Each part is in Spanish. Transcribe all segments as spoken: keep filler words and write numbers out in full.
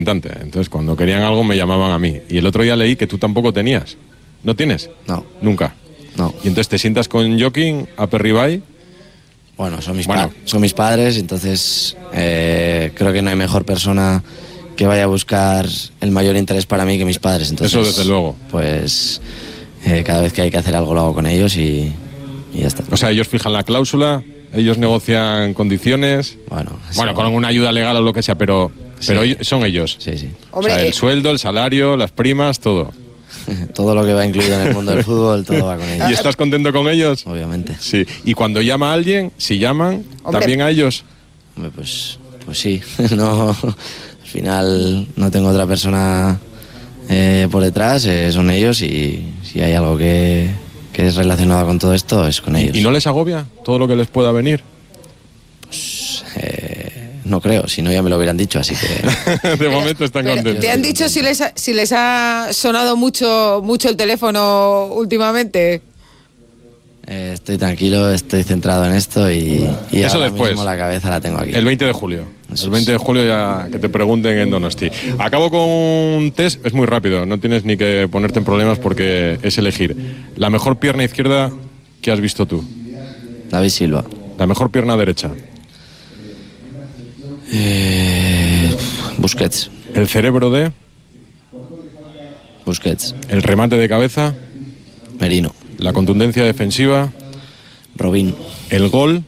Entonces, cuando querían algo me llamaban a mí. Y el otro día leí que tú tampoco tenías. ¿No tienes? No. Nunca. No. Y entonces te sientas con Joaquín, Aperribay. Bueno, son mis, Bueno. pa- son mis padres, entonces eh, creo que no hay mejor persona que vaya a buscar el mayor interés para mí que mis padres. Entonces, Eso desde luego. Pues eh, cada vez que hay que hacer algo lo hago con ellos y, y ya está. O sea, ellos fijan la cláusula, ellos negocian condiciones. Bueno, eso- Bueno, con alguna ayuda legal o lo que sea, pero, pero Sí. ellos- son ellos. Sí, sí. Hombre, o sea, el eh, sueldo, el salario, las primas, todo. Todo lo que va incluido en el mundo del fútbol, todo va con ¿Y ellos. estás contento con ellos? Obviamente. Sí. Y cuando llama a alguien, si llaman, Hombre. también a ellos. Hombre, pues, pues sí. No, al final no tengo otra persona eh, por detrás, eh, son ellos y si hay algo que, que es relacionado con todo esto es con ellos. ¿Y no les agobia todo lo que les pueda venir? Eh, no creo, si no ya me lo hubieran dicho, así que... De momento están pero, contentos. ¿te han dicho si les ha, si les ha sonado mucho, mucho el teléfono últimamente? Eh, estoy tranquilo, estoy centrado en esto y, y Eso ahora después. mismo la cabeza la tengo aquí. El veinte de julio. Eso El veinte de julio ya que te pregunten en Donosti. Acabo con un test, es muy rápido, no tienes ni que ponerte en problemas porque es elegir la mejor pierna izquierda que has visto tú, David Silva. la mejor pierna derecha, Eh, Busquets. el cerebro de, Busquets. el remate de cabeza, Merino. la contundencia defensiva, Robin. el gol,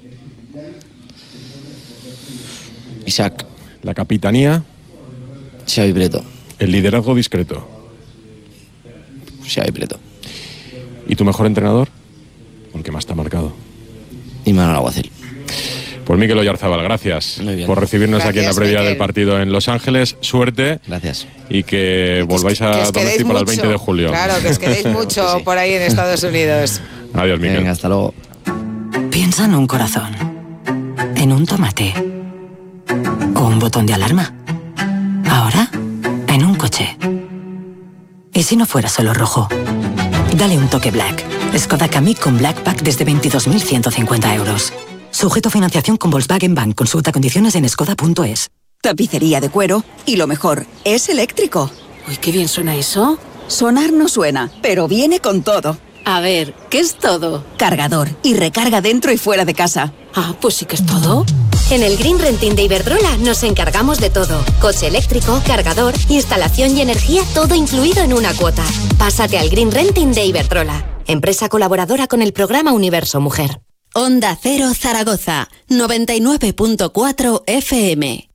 Isaac. la capitanía, Xavi Preto. el liderazgo discreto. Xavi Preto. ¿Y tu mejor entrenador? ¿O el que más te ha marcado? Y Manuel Aguacil. Pues Mikel Oyarzábal, gracias Muy bien. por recibirnos aquí en la Gracias, previa Mikel. del partido en Los Ángeles. Suerte Gracias. y que volváis Que a os quedéis Donosti para el mucho. veinte de julio. Claro, que os quedéis mucho Sí, sí. por ahí en Estados Unidos. Adiós, Mikel. Venga, hasta luego. Piensa en un corazón, en un tomate o un botón de alarma. Ahora, en un coche. ¿Y si no fuera solo rojo? Dale un toque Black. Skoda Kamiq con Black Pack desde veintidós mil ciento cincuenta euros. Sujeto a financiación con Volkswagen Bank. Consulta condiciones en skoda punto es. Tapicería de cuero y lo mejor, es eléctrico. Uy, qué bien suena eso. Sonar no suena, pero viene con todo. A ver, ¿qué es todo? Cargador y recarga dentro y fuera de casa. Ah, pues sí que es todo. En el Green Renting de Iberdrola nos encargamos de todo. Coche eléctrico, cargador, instalación y energía, todo incluido en una cuota. Pásate al Green Renting de Iberdrola, empresa colaboradora con el programa Universo Mujer. Onda Cero Zaragoza, noventa y nueve punto cuatro F M.